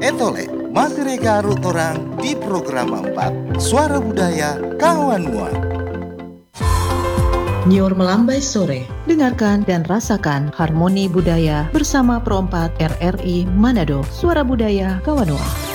etole materi garut orang di program 4 Suara Budaya Kawanua. Nyor Melambai Sore, dengarkan dan rasakan harmoni budaya bersama Pro 4 RRI Manado, Suara Budaya Kawanua.